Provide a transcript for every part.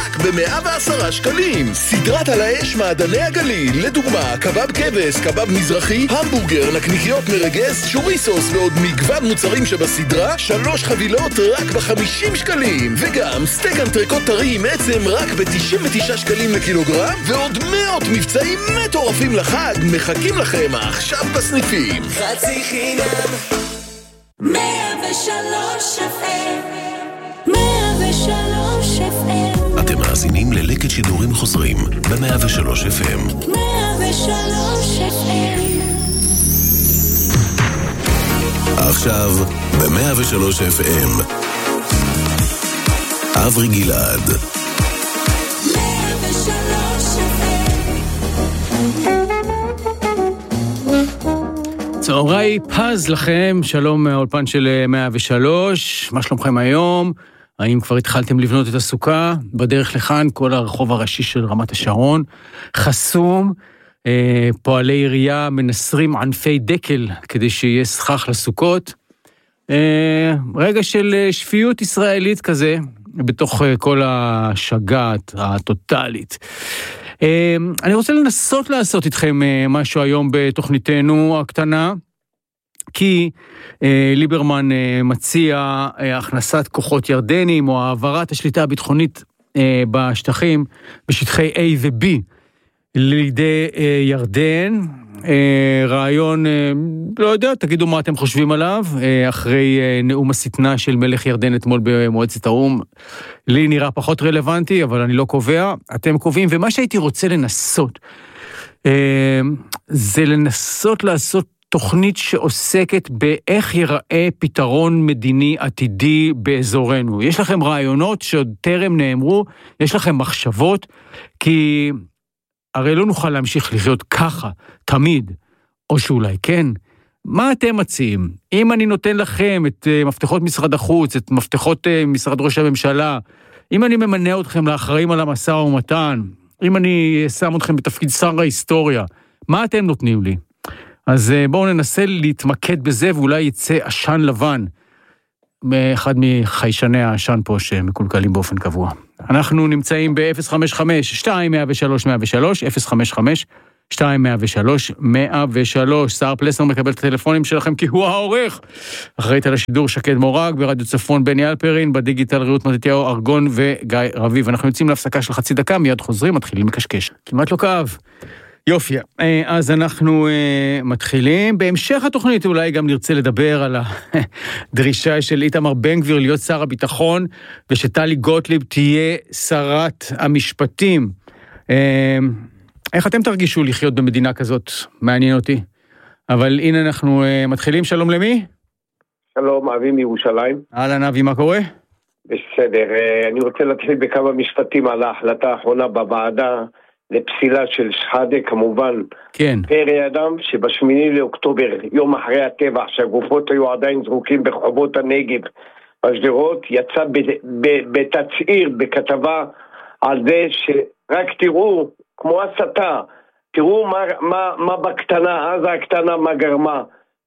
רק ב-110 שקלים. סדרת על האש מעדני הגליל, לדוגמה, קבב כבש, קבב מזרחי, המבורגר, נקניקיות מרגז, שוריסוס ועוד מגוון מוצרים שבסדרה, 3 חבילות רק ב-50 שקלים. וגם סטייק אנטריקוט טרי עם עצם רק ב-99 שקלים לקילוגרם, ועוד מאות מבצעים מטורפים לחג מחכים לכם עכשיו בסניפים. חצי חינם 103 FM 103 FM. אתם מאזינים ללקט שידורים חוזרים ב-103 FM 103 FM. עכשיו ב-103 FM אברי גלעד. 103 FM. צהרי פז לכם, שלום מהאולפן של 103, מה שלומכם היום? האם כבר התחלתם לבנות את הסוכה? בדרך לכאן כל הרחוב הראשי של רמת השרון חסום, פועלי עירייה מנסרים ענפי דקל כדי שיהיה סכך לסוכות. רגע של שפיות ישראלית כזה, בתוך כל השגעת הטוטלית. אני רוצה לנסות לעשות איתכם משהו היום בתוכניתנו הקטנה, כי ליברמן מציע הכנסת כוחות ירדנים, או העברת השליטה הביטחונית בשטחים, בשטחי A ו-B, לידי ירדן. רעיון, לא יודע, תגידו מה אתם חושבים עליו, אחרי נאום הסתנה של מלך ירדן אתמול במועצת האו"ם, לי נראה פחות רלוונטי, אבל אני לא קובע, אתם קובעים, ומה שהייתי רוצה לנסות, זה לנסות לעשות תוכנית שעוסקת באיך ייראה פתרון מדיני עתידי באזורנו. יש לכם רעיונות שעוד טרם נאמרו, יש לכם מחשבות, כי הרי לא נוכל להמשיך לחיות ככה, תמיד, או שאולי כן. מה אתם מציעים? אם אני נותן לכם את מפתחות משרד החוץ, את מפתחות משרד ראש הממשלה, אם אני ממנה אתכם לאחראים על המשא ומתן, אם אני שם אתכם בתפקיד שר ההיסטוריה, מה אתם נותנים לי? אז בואו ננסה להתמקד בזה, ואולי יצא עשן לבן, מאחד מחיישני העשן פה שמקולקלים באופן קבוע. אנחנו נמצאים ב-055-200-103-103, 055-200-103. שר פלסנר מקבל את הטלפונים שלכם כי הוא העורך. אחראית על השידור שקד מורג, ברדיו צפון בני אלפרין, בדיגיטל רעות מתתיהו ארגון וגיא רביב. אנחנו יוצאים להפסקה של חצי דקה, מיד חוזרים, מתחילים לקשקש. כמעט לא כאב. יופי, אז אנחנו מתחילים. בהמשך התוכנית אולי גם נרצה לדבר על הדרישה של איתמר בן גביר להיות שר הביטחון, ושטלי גוטליב תהיה שרת המשפטים. איך אתם תרגישו לחיות במדינה כזאת? מעניין אותי. אבל הנה אנחנו מתחילים. שלום למי? שלום, אבי מירושלים. אהלן אבי, מה קורה? בסדר, אני רוצה להתחיל בכמה משפטים על ההחלטה האחרונה בוועדה, לפסילה של שחאדה, כמובן. כן. פרי אדם שבשמיני לאוקטובר, יום אחרי הטבח, שהגופות היו עדיין זרוקים ברחובות הנגב, בשדרות, יצא בתצעיר, בכתבה, על זה שרק תראו, כמו הסתה, תראו מה בקטנה, עזה הקטנה, מה גרמה.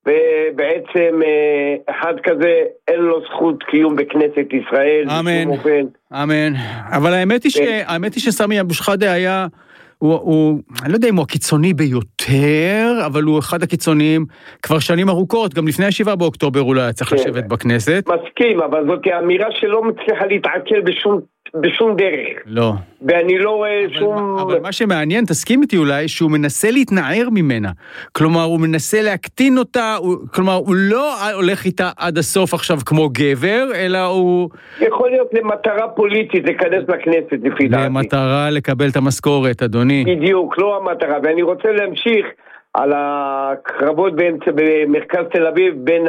ובעצם אחד כזה אין לו זכות קיום בכנסת ישראל. אמן, אמן. אבל האמת היא שסמי אבו שחאדה היה, אני לא יודע אם הוא הקיצוני ביותר, אבל הוא אחד הקיצוניים כבר שנים ארוכות, גם לפני 7 באוקטובר הוא לא היה צריך לשבת בכנסת. מסכים, אבל זאת האמירה שלא מצליחה להתעכל בשום דרך. לא. ואני לא רואה שום... אבל מה שמעניין, תסכים איתי אולי, שהוא מנסה להתנער ממנה. כלומר, הוא מנסה להקטין אותה, כלומר, הוא לא הולך איתה עד הסוף עכשיו כמו גבר, אלא הוא... יכול להיות למטרה פוליטית, להיכנס לכנסת, לפי דעתי. למטרה לקבל את המשכורת, אדוני. בדיוק, לא המטרה. ואני רוצה להמשיך על הקרבות במרכז תל אביב, בין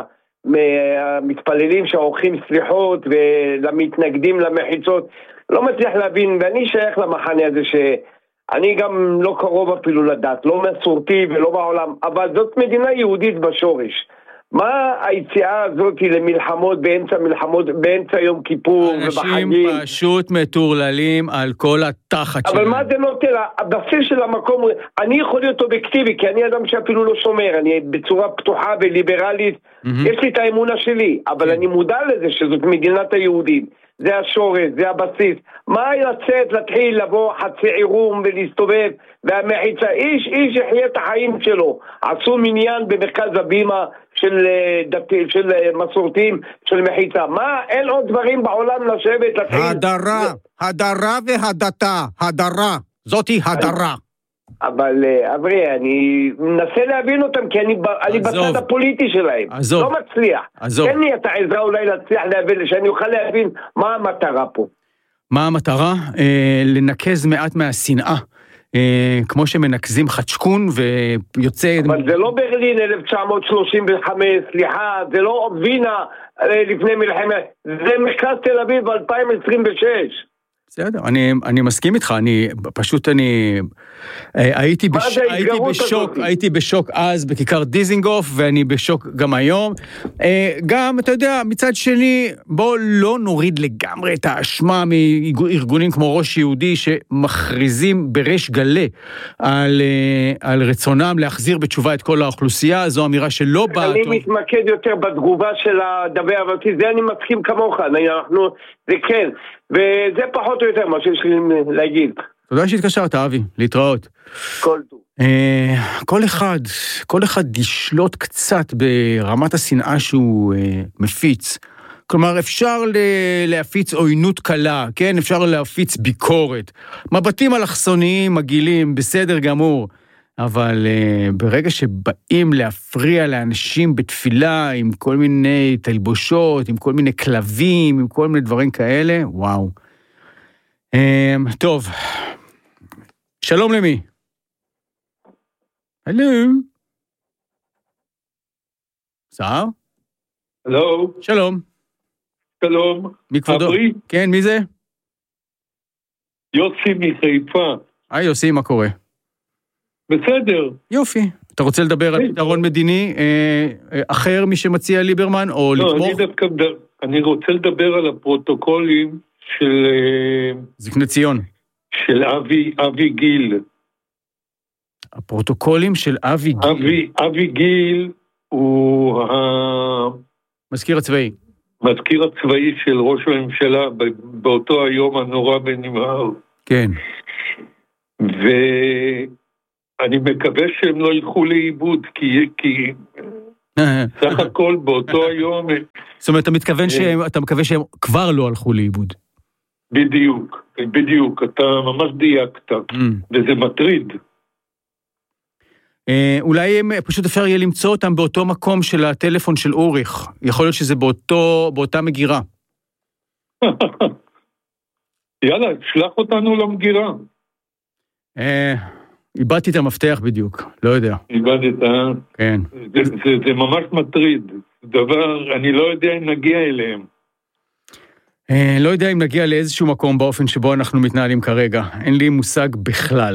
המתפללים שעורכים סליחות ולמתנגדים למחיצות. לא מצליח להבין, ואני שייך למחנה הזה שאני גם לא קרוב אפילו לדת, לא מסורתי ולא בעולם, אבל זאת מדינה יהודית בשורש. מה היציאה הזאת למלחמות באמצע יום כיפור ובחגים? אנשים פשוט מטורללים על כל התחת שלהם. אבל מה זה נותן? הבסיס של המקום, אני יכול להיות אובייקטיבי, כי אני אדם שאפילו לא שומר, אני בצורה פתוחה וליברלית, יש לי את האמונה שלי, אבל אני מודע לזה שזאת מדינת היהודים. זה השורש, זה הבסיס. מה לצאת, להתחיל לבוא חצי עירום ולהסתובב, והמחיצה, איש יחיה את החיים שלו. עשו מניין במרכז הבימה של מסורתיים, של מחיצה. מה, אין עוד דברים בעולם לשבת, להתחיל... הדרה והדתה, הדרה. זאתי הדרה. אבל אברי, אני מנסה להבין אותם, כי אני בצד הפוליטי שלהם. לא מצליח. תן לי את העזרה אולי להצליח להבין, שאני אוכל להבין מה המטרה פה. מה המטרה? לנקז מעט מהשנאה. כמו שמנקזים חדשקון ויוצא... אבל זה לא ברלין 1935, סליחה, זה לא וינה לפני מלחמה, זה מרכז תל אביב 2026. בסדר, אני מסכים איתך, הייתי בשוק אז בכיכר דיזינגוף, ואני בשוק גם היום. גם, אתה יודע, מצד שני, בוא לא נוריד לגמרי את האשמה מארגונים כמו ראש יהודי, שמכריזים בריש גלי על רצונם להחזיר בתשובה את כל האוכלוסייה. זו אמירה שלא באה... אני מתמקד יותר בתגובה של הדבר, אבל זה אני מסכים כמוך, זה כן, וזה פחות או יותר מה שיש לי להגיד. תודה שהתקשרת, אבי, להתראות. כל טוב. כל אחד ישלוט קצת ברמת השנאה שהוא מפיץ. כלומר, אפשר להפיץ עוינות קלה, כן? אפשר להפיץ ביקורת. מבטים אלכסוניים, מגעילים, בסדר גמור. אבל ברגע שבאים להפריע לאנשים בתפילה, עם כל מיני תלבושות, עם כל מיני כלבים, עם כל מיני דברים כאלה, וואו. טוב. שלום למי? הלו? סער? הלו? שלום. שלום. מי כבודו? אברי? כן, מי זה? יוסי מחיפה. היי יוסי, מה קורה? בסדר. יופי. אתה רוצה לדבר על פתרון מדיני אחר מי שמציע ליברמן, או לתמוך? אני רוצה לדבר על הפרוטוקולים של... זקני ציון. של אבי גיל. הפרוטוקולים של אבי גיל. אבי גיל הוא מזכיר הצבאי. מזכיר הצבאי של ראש הממשלה באותו היום הנורא בנמהר. כן. ואני מקווה שהם לא ילכו לאיבוד, כי סך הכל באותו היום... זאת אומרת, אתה מקווה שהם כבר לא הלכו לאיבוד. בדיוק, אתה ממש דייקת, וזה מטריד. אולי פשוט אפשר יהיה למצוא אותם באותו מקום של הטלפון של אוריך. יכול להיות שזה באותה מגירה. יאללה, שלח אותנו למגירה. איבדתי את המפתח בדיוק, לא יודע. איבדת? כן. זה ממש מטריד. דבר, אני לא יודע אם נגיע אליהם. לא יודע אם נגיע לאיזשהו מקום באופן שבו אנחנו מתנהלים כרגע. אין לי מושג בכלל.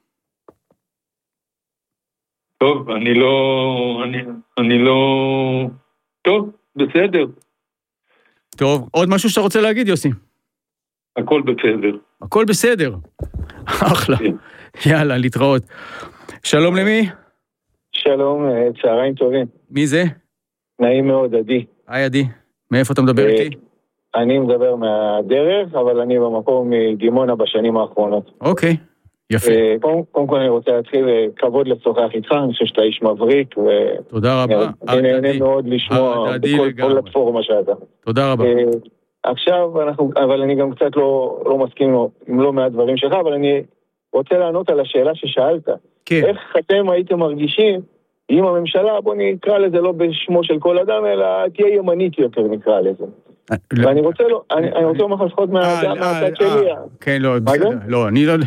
טוב, אני לא... טוב, בסדר. טוב, עוד משהו שאתה רוצה להגיד, יוסי? הכל בסדר. הכל בסדר. אחלה. יאללה, להתראות. שלום למי? שלום, צהריים טובים. מי זה? נעים מאוד, עדי. היי עדי, מאיפה אתה מדבר איתי? אני מדבר מהדרך, אבל אני במקום מדימונה בשנים האחרונות. אוקיי, יפה. קודם כל אני רוצה להתחיל כבוד לשוחח איתך, אני חושב שאתה איש מבריק, תודה רבה. אני נהנה מאוד לשמוע בכל פלטפורמה שאתה. תודה רבה. עכשיו, אבל אני גם קצת לא מסכים עם לא מעט דברים שלך, אבל אני רוצה לענות על השאלה ששאלת. כן. איך אתם הייתם מרגישים אם הממשלה, בוא נקרא לזה לא בשמו של כל אדם, אלא תהיה ימנית יותר נקרא לזה. ואני רוצה לומר לך לפחות מהצד שלי. כן, לא, בסדר. לא, אני לא...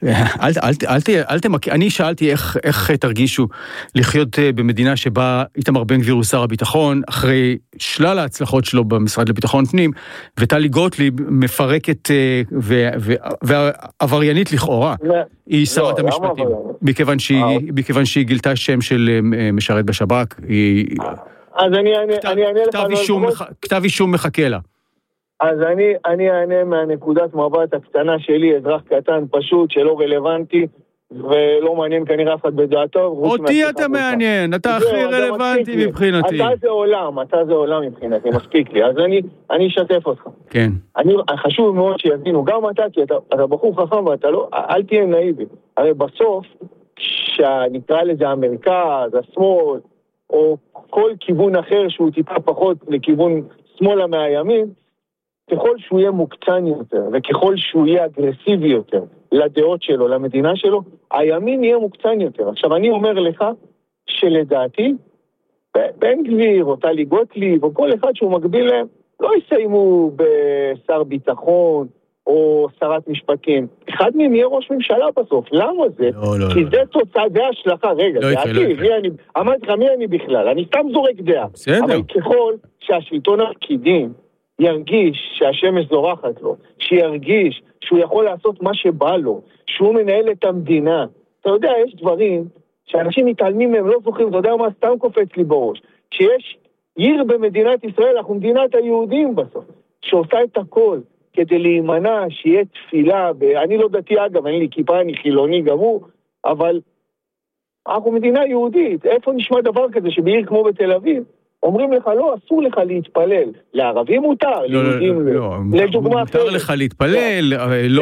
אני שאלתי איך תרגישו לחיות במדינה שבה איתמר בן גביר הוא שר הביטחון, אחרי שלל ההצלחות שלו במשרד לביטחון פנים, וטלי גוטליב מפרקת ועבריינית לכאורה, היא שרת המשפטים, מכיוון שהיא גילתה שם של משרת בשב"כ, אז אני אענה לך... כתב אישום מחכה לה. אז אני אענה מהנקודת מבט הקטנה שלי, אזרח קטן פשוט שלא רלוונטי, ולא מעניין כנראה אף אחד בדעתו. אותי אתה מעניין, אתה הכי רלוונטי מבחינתי. אתה זה עולם מבחינתי, מספיק לי, אז אני אשתף אותך. כן. חשוב מאוד שיבינו, גם אתה, כי אתה בחור חכם ואתה לא, אל תהיה נאיבי. הרי בסוף, כשנקרא לזה המרכז, השמאל, או כל כיוון אחר שהוא טיפה פחות לכיוון שמאלה מהימין, ככל שהוא יהיה מוקצן יותר, וככל שהוא יהיה אגרסיבי יותר לדעות שלו, למדינה שלו, הימין יהיה מוקצן יותר. עכשיו, אני אומר לך שלדעתי, בן גביר, או טלי גוטליב, או כל אחד שהוא מקביל להם, לא יסיימו בשר ביטחון, או שרת משפטים. אחד מהם יהיה ראש ממשלה בסוף. למה זה? לא, כי זה תוצאה, זה השלכה. רגע, אמרתי לך, מי אני בכלל? אני סתם זורק דעה. אבל ככל שהשלטון הפקידים ירגיש שהשמש זורחת לו, שירגיש שהוא יכול לעשות מה שבא לו, שהוא מנהל את המדינה. אתה יודע, יש דברים שאנשים מתעלמים מהם, לא זוכרים, אתה יודע מה סתם קופץ לי בראש. כשיש עיר במדינת ישראל, אנחנו מדינת היהודים בסוף, שעושה את הכל כדי להימנע, שיהיה תפילה, אני לא דתי אגב, אין לי כיפה, אני חילוני גמור, אבל אנחנו מדינה יהודית, איפה נשמע דבר כזה שבעיר כמו בתל אביב, אומרים לך, לא, אסור לך להתפלל. לערבים מותר, ליהודים לא. לדוגמה אחרת. מותר לך להתפלל, לא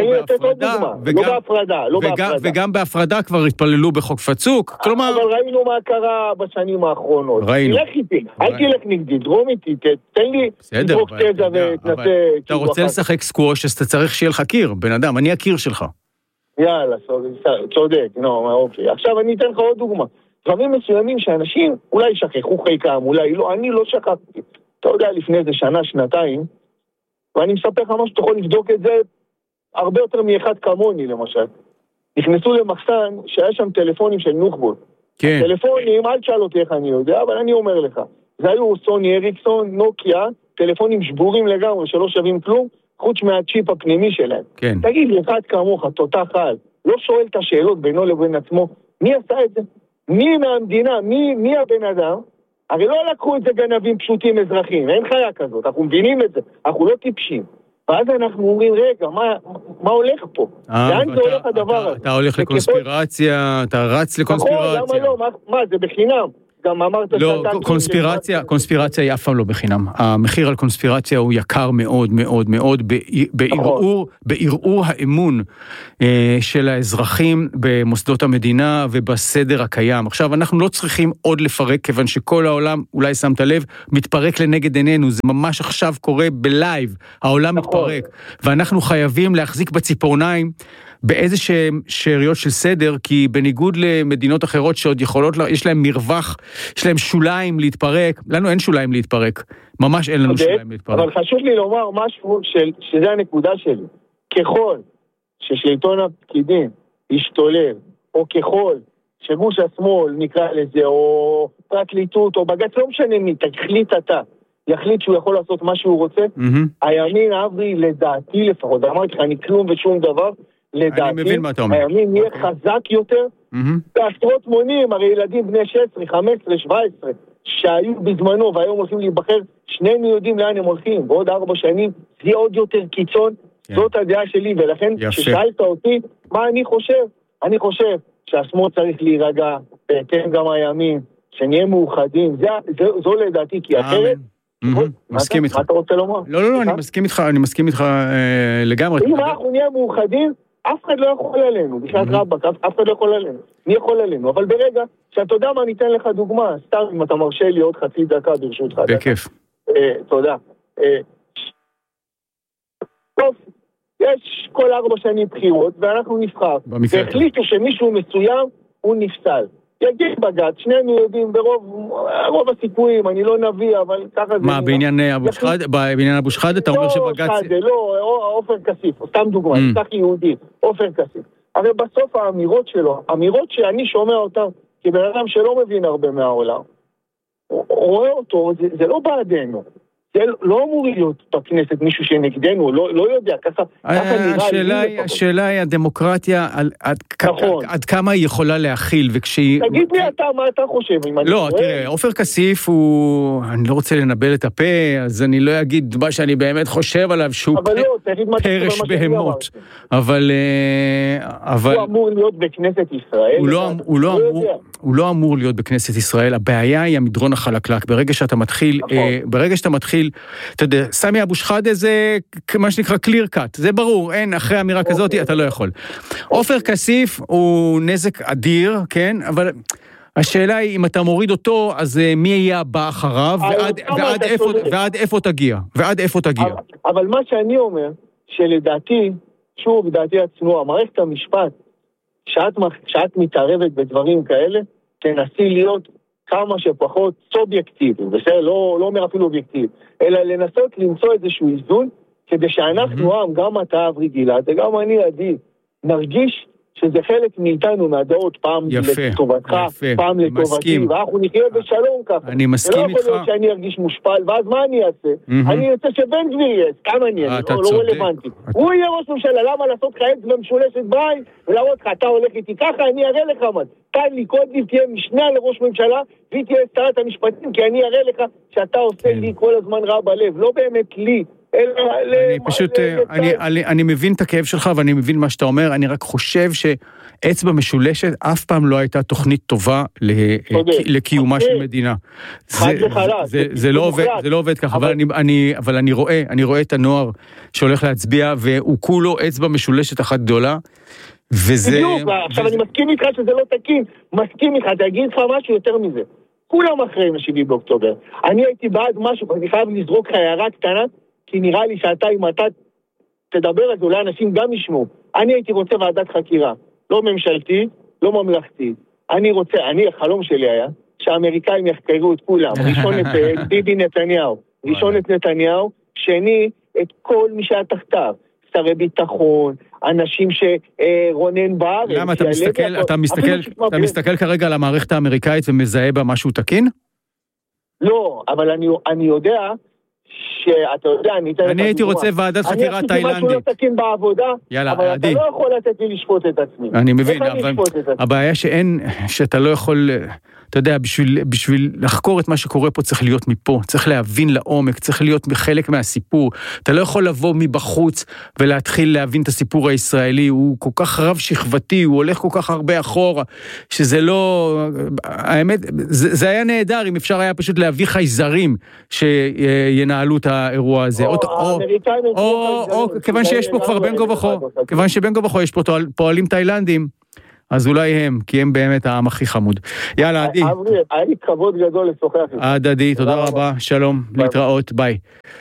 בהפרדה. וגם בהפרדה כבר התפללו בחוק פצוק. אבל ראינו מה קרה בשנים האחרונות. ראינו. אל תלך נגדי, דרום איתי, תן לי דרוק תזה ותנסה. אתה רוצה לשחק סקווש, אז אתה צריך שיהיה לך קיר, בן אדם, אני הקיר שלך. יאללה, צודק, אוקיי. עכשיו אני אתן לך עוד דוגמה. דברים מסוימים שאנשים אולי שכחו חלקם, אולי לא, אני לא שכחתי. אתה יודע, לפני איזה שנה, שנתיים, ואני מספר לך משהו, אתה יכול לבדוק את זה הרבה יותר מאחד כמוני, למשל. נכנסו למחסן שהיה שם טלפונים של נוח'בות. כן. טלפונים, אל תשאל אותי איך אני יודע, אבל אני אומר לך. זה היו סוני אריקסון, נוקיה, טלפונים שבורים לגמרי, שלא שווים כלום, חוץ מהצ'יפ הפנימי שלהם. כן. תגיד לי, אחד כמוך, תותח על, לא שואל את השאלות בינו לבין עצמו, מי עשה את זה? מי מהמדינה, מי הבן אדם? הרי לא לקחו את זה גנבים פשוטים אזרחים, אין חיה כזאת, אנחנו מבינים את זה, אנחנו לא טיפשים. ואז אנחנו אומרים, רגע, מה הולך פה? לאן זה הולך הדבר הזה? אתה הולך לקונספירציה, אתה רץ לקונספירציה. למה לא? מה, זה בחינם? גם אמרת לא, קונספירציה היא אף פעם לא בחינם. המחיר על קונספירציה הוא יקר מאוד מאוד מאוד, בערעור האמון של האזרחים במוסדות המדינה ובסדר הקיים. עכשיו, אנחנו לא צריכים עוד לפרק, כיוון שכל העולם, אולי שמת לב, מתפרק לנגד עינינו. זה ממש עכשיו קורה בלייב. העולם מתפרק. ואנחנו חייבים להחזיק בציפורניים באיזה שאריות של סדר, כי בניגוד למדינות אחרות שעוד יכולות, יש להם מרווח, יש להם שוליים להתפרק, לנו אין שוליים להתפרק, ממש אין לנו שוליים להתפרק. אבל חשוב לי לומר משהו שזה הנקודה שלי, ככל ששלטון הפקידים ישתולל, או ככל שגוש השמאל נקרא לזה, או פרקליטות, או בג"ץ, לא משנה מי, תחליט אתה, יחליט שהוא יכול לעשות מה שהוא רוצה, הימין אברי לדעתי לפחות, אמרתי לך, אני כלום ושום דבר, לדעתי, הימין יהיה חזק יותר, בעשרות מונים, הרי ילדים בני 16, 15, 17, שהיו בזמנו והיום הולכים להיבחר, שנינו יודעים לאן הם הולכים, בעוד 4 שנים, זה יהיה עוד יותר קיצון, זאת הדעה שלי, ולכן כששאלת אותי, מה אני חושב? אני חושב שהשמאל צריך להירגע, בהתאם גם הימין, שנהיה מאוחדים, זו לדעתי, כי אחרת, מסכים איתך. מה אתה רוצה לומר? לא, אני מסכים איתך לגמרי. אם אנחנו נהיה מאוחדים, אף אחד לא יכול עלינו, בשעת רבק, אף אחד לא יכול עלינו, מי יכול עלינו, אבל ברגע שאתה יודע מה, אני אתן לך דוגמה, סתם אם אתה מרשה לי עוד חצי דקה ברשותך. בכיף. תודה. טוב, יש כל 4 שנים בחירות, ואנחנו נבחר, והחליטו שמישהו מסוים הוא נפסל. יגיד בג"ץ, שנינו יודעים ברוב הסיכויים, אני לא נביא, אבל ככה זה... מה, בעניין אבו שחאדה, אתה אומר שבג"ץ... לא, עופר כסיף, סתם דוגמה, נפתח יהודי, עופר כסיף. הרי בסוף האמירות שלו, אמירות שאני שומע אותן, כבן אדם שלא מבין הרבה מהעולם, רואה אותו, זה לא בעדנו, זה לא אמור להיות בכנסת מישהו שנגדנו, לא יודע, ככה נראה לי. השאלה היא הדמוקרטיה, עד כמה היא יכולה להכיל, תגיד לי אתה, מה אתה חושב? לא, תראה, עופר כסיף הוא, אני לא רוצה לנבל את הפה, אז אני לא אגיד מה שאני באמת חושב עליו, שהוא פרש בהמות. אבל... הוא אמור להיות בכנסת ישראל? הוא לא אמור להיות בכנסת ישראל, הבעיה היא המדרון החלקלק, ברגע שאתה מתחיל, אתה יודע, סמי אבו שחאדה זה מה שנקרא clear cut, זה ברור, אין, אחרי אמירה כזאת אתה לא יכול. עופר כסיף הוא נזק אדיר, כן, אבל השאלה היא, אם אתה מוריד אותו, אז מי יהיה הבא אחריו, ועד איפה תגיע, אבל מה שאני אומר, שלדעתי, שוב, דעתי הצנועה, מערכת המשפט, שאת מתערבת בדברים כאלה, תנסי להיות כמה שפחות סובייקטיבי, בסדר? לא אומר אפילו אובייקטיבי, אלא לנסות למצוא איזשהו איזון, כדי שאנחנו עם, גם אתה אברי גלעד, וגם אני עדי, נרגיש שזה חלק מאיתנו, מהדעות, פעם לטובתך, פעם לטובתי, ואנחנו נחיה בשלום ככה. אני מסכים איתך. ולא יכול להיות שאני ארגיש מושפל, ואז מה אני אעשה? אני אעשה שבן גביר יהיה, כמה אני אעשה, לא רלוונטי. הוא יהיה ראש ממשלה, למה לעשות לך אצבע משולשת בעין, ולהראות לך, אתה הולך איתי ככה, אני אראה לך מה. תן לי קודם, תהיה משנה לראש ממשלה, והיא תהיה שרת המשפטים, כי אני אראה לך שאתה עושה לי כל הזמן רע בלב, לא באמת לי. אני מבין את הכאב שלך ואני מבין מה שאתה אומר, אני רק חושב שאצבע משולשת אף פעם לא הייתה תוכנית טובה לקיומה של מדינה. זה לא עובד ככה, אבל אני רואה את הנוער שהולך להצביע והוא כולו אצבע משולשת אחת גדולה. בדיוק, עכשיו אני מסכים איתך שזה לא תקין, מסכים איתך, תגיד לך משהו יותר מזה. כולם אחראים ל7 באוקטובר. אני הייתי בעד משהו, אני חייב לזרוק לך הערה קטנה, כי נראה לי שאתה, אם אתה תדבר על זה, אולי אנשים גם ישמעו. אני הייתי רוצה ועדת חקירה, לא ממשלתי, לא ממלכתי. החלום שלי היה שהאמריקאים יחקרו את כולם. ראשון את ביבי נתניהו, ראשון את נתניהו, שני את כל מי שהיה תחתיו. שרי ביטחון, אנשים שרונן בארץ. למה אתה מסתכל כרגע על המערכת האמריקאית ומזהה בה משהו תקין? לא, אבל אני יודע שאתה יודע, אני הייתי רוצה ועדת חקירה תאילנדית. אני עשיתי משהו לא תקין בעבודה, אבל אתה לא יכול לתת לי לשפוט את עצמי. אני מבין, אבל הבעיה שאתה לא יכול, אתה יודע, בשביל לחקור את מה שקורה פה צריך להיות מפה, צריך להבין לעומק, צריך להיות חלק מהסיפור. אתה לא יכול לבוא מבחוץ ולהתחיל להבין את הסיפור הישראלי, הוא כל כך רב שכבתי, הוא הולך כל כך הרבה אחורה, שזה לא, האמת, זה היה נהדר אם אפשר היה פשוט להביא חייזרים שינהלו את האירוע הזה. או כיוון שיש פה כבר בין כה וכה יש פה פועלים תאילנדים, אז אולי הם, כי הם באמת העם הכי חמוד. יאללה, עדי. היה לי כבוד גדול לשוחח. עדי, תודה רבה, שלום, להתראות, ביי.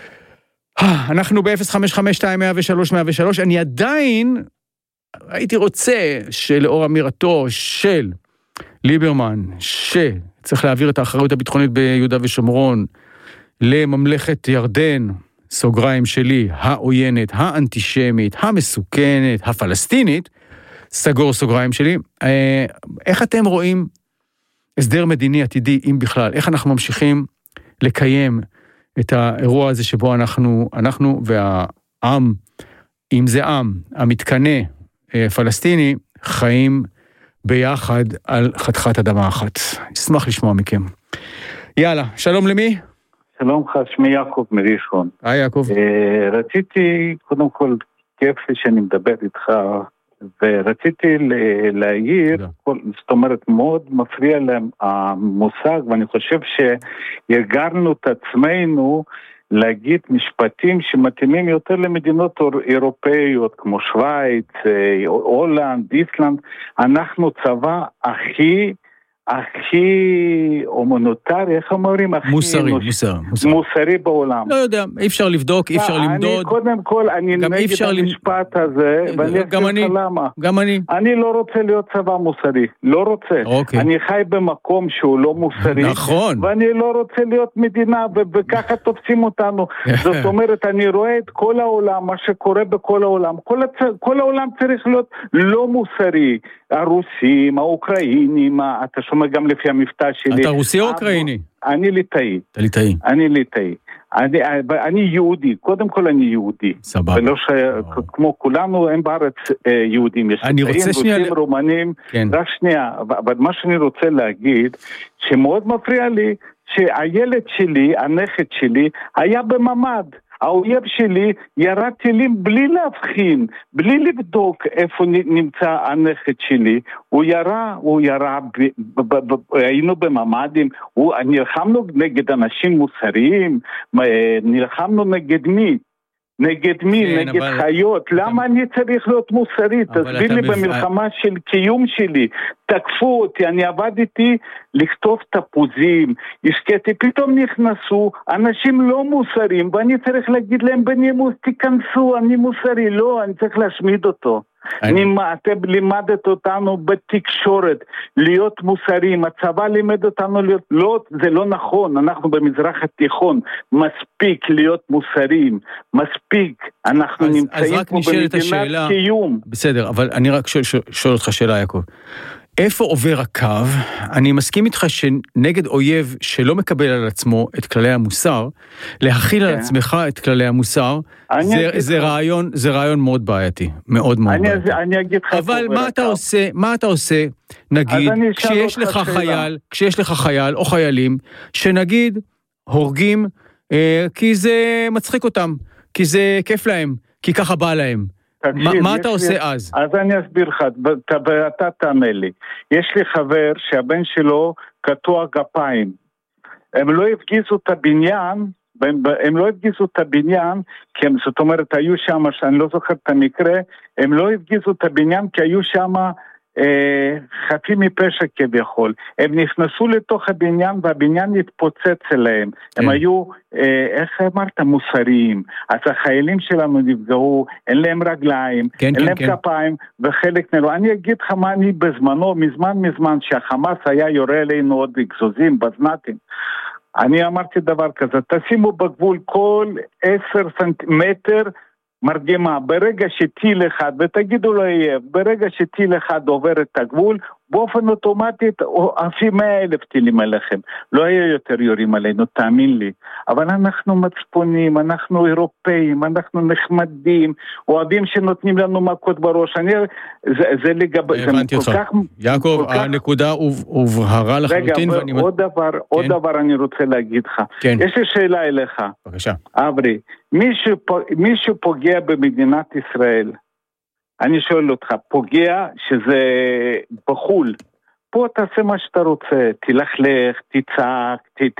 אנחנו ב-055-200-103-103, אני עדיין הייתי רוצה שלאור אמירתו של ליברמן, שצריך להעביר את האחריות הביטחונית ביהודה ושומרון, לממלכת ירדן, סוגריים שלי, העוינת, האנטישמית, המסוכנת, הפלסטינית, סגור סוגריים שלי, איך אתם רואים הסדר מדיני עתידי, אם בכלל, איך אנחנו ממשיכים לקיים את האירוע הזה שבו אנחנו והעם, אם זה עם, המתקנה פלסטיני, חיים ביחד על חתיכת אדמה אחת. אשמח לשמוע מכם. יאללה, שלום למי? שלום לך, שמי יעקב מראשון. היי יעקב. רציתי, קודם כל, כיף שאני מדבר איתך, ורציתי להעיר, זאת אומרת, מאוד מפריע להם המושג, ואני חושב שהרגלנו את עצמנו להגיד משפטים שמתאימים יותר למדינות אירופאיות, כמו שוויץ, הולנד, איסלנד. אנחנו צבא הכי הומניטרי, איך אומרים? מוסרי בעולם. לא יודע, אי אפשר לבדוק, אי אפשר למדוד. קודם כל, אני נגד המשפט הזה, ואני אגיד לך למה. גם אני. אני לא רוצה להיות צבא מוסרי, לא רוצה. אני חי במקום שהוא לא מוסרי. נכון. ואני לא רוצה להיות מדינה, וככה תופסים אותנו. זאת אומרת, אני רואה את כל העולם, מה שקורה בכל העולם. כל העולם צריך להיות לא מוסרי. הרוסים, האוקראינים, אתה שומע גם לפי המבטא שלי. אתה רוסי או אוקראיני? אני ליטאי. אתה ליטאי. אני ליטאי. אני יהודי, קודם כל אני יהודי. סבבה. ולא כמו כולנו, אין בארץ יהודים. אני רוצה שנייה... רוסים, רומנים, כן. רק שנייה, אבל מה שאני רוצה להגיד, שמאוד מפריע לי, שהילד שלי, הנכד שלי, היה בממד. האויב שלי ירה טילים בלי להבחין, בלי לבדוק איפה נמצא הנכד שלי. הוא ירה, היינו בממדים, נלחמנו נגד אנשים מוסריים, נלחמנו נגד מי? נגד מי? כן, נגד חיות. למה אני צריך להיות מוסרי? תסביר לי במלחמה של קיום שלי. תקפו אותי, אני עבדתי לכתוב תפוזים, השקעתי, פתאום נכנסו אנשים לא מוסריים, ואני צריך להגיד להם בנימוס, תיכנסו, אני מוסרי. לא, אני צריך להשמיד אותו. אתם לימדת אותנו בתקשורת להיות מוסריים, הצבא לימד אותנו להיות, לא, זה לא נכון, אנחנו במזרח התיכון, מספיק להיות מוסריים, מספיק, אנחנו נמצאים פה במדינת קיום. בסדר, אבל אני רק שואל אותך שאלה, יעקב. איפה עובר הקו? אני מסכים איתך שנגד אויב שלא מקבל על עצמו את כללי המוסר, להכיל על עצמך את כללי המוסר, זה רעיון מאוד בעייתי, מאוד מאוד בעייתי. אני אגיד לך... אבל מה אתה עושה, נגיד, כשיש לך חייל או חיילים, שנגיד הורגים, כי זה מצחיק אותם, כי זה כיף להם, כי ככה בא להם. מה אתה עושה אז? אז אני אסביר לך, ואתה תענה לי. יש לי חבר שהבן שלו קטוע גפיים. הם לא הפגיזו את הבניין, כי הם, זאת אומרת, היו שם, שאני לא זוכר את המקרה, הם לא הפגיזו את הבניין כי היו שם חפים מפשע כביכול. הם נכנסו לתוך הבניין והבניין התפוצץ אליהם. הם היו, איך אמרת, מוסריים. אז החיילים שלנו נפגעו, אין להם רגליים, אין להם כפיים, וחלק נלו. אני אגיד לך מה אני בזמנו, מזמן שהחמאס היה יורה עלינו עוד בגזוזים, בזנתים. אני אמרתי דבר כזה, תשימו בגבול כל 10 סנטימטר מרגמה, ברגע שטיל אחד, ותגידו לו יהיה, ברגע שטיל אחד עובר את הגבול, באופן אוטומטית, עפים 100,000 טילים עליכם. לא היה יותר יורים עלינו, תאמין לי. אבל אנחנו מצפונים, אנחנו אירופאים, אנחנו נחמדים, אוהבים שנותנים לנו מכות בראש. זה לגבי... הבנתי אותך. יעקב, הנקודה הובהרה לחלוטין. רגע, עוד דבר אני רוצה להגיד לך. יש לי שאלה אליך. בבקשה. אברי, מישהו פוגע במדינת ישראל, אני שואל אותך, פוגע שזה בחול, פה תעשה מה שאתה רוצה, תלכלך, תצעק,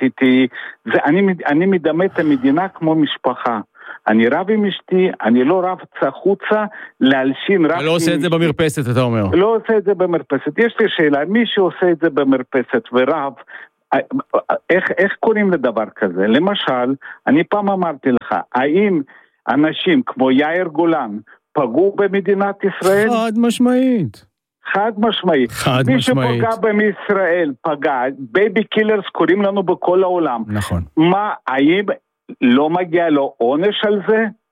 אני מדמה את המדינה כמו משפחה. אני רב עם אשתי, אני לא רב צחוצה, להלשין רב... אתה לא עושה את זה במרפסת, אתה אומר. לא עושה את זה במרפסת. יש לי שאלה, מי שעושה את זה במרפסת ורב, איך קוראים לדבר כזה? למשל, אני פעם אמרתי לך, האם אנשים כמו יאיר גולן פגעו במדינת ישראל? חד משמעית. מי שפגע בישראל פגע. בייבי קילרס קוראים לנו בכל העולם. נכון. מה, האם לא מגיע לו עונש על זה?